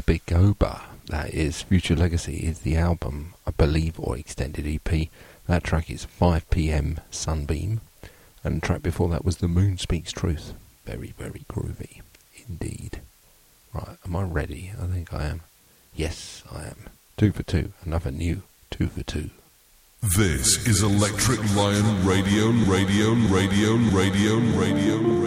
Abigoba. That is Future Legacy is the album, I believe, or extended EP. That track is 5 PM Sunbeam. And the track before that was The Moon Speaks Truth. Very, very groovy indeed. Right, am I ready? I think I am. Yes, I am. 2 for 2. Another new 2 for 2. This is Electric Lion Radio.